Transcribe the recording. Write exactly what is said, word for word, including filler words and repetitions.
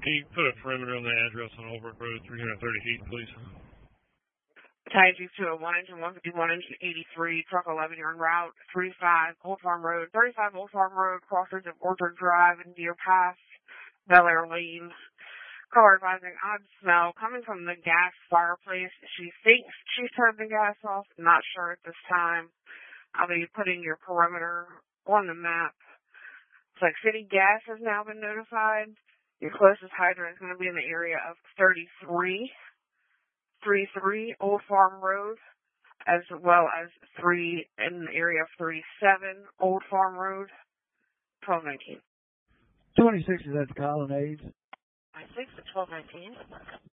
Can you put a perimeter on the address on Holbrook Road, three thirty Heath, please? Tied you to a one engine, one fifty-one engine, eighty-three, truck eleven, you're en route, thirty-five, Old Farm Road, thirty-five, Old Farm Road, crossroads of Orchard Drive and Deer Pass, Bel Air Lane. Caller advising odd smell coming from the gas fireplace. She thinks she turned the gas off. Not sure at this time. I'll be putting your perimeter on the map. It's like City Gas has now been notified. Your closest hydrant is going to be in the area of thirty-three, thirty-three Old Farm Road, as well as three in the area of thirty-seven Old Farm Road, twelve nineteen. twenty-six is at the Colonnades. twenty-six at twelve nineteen.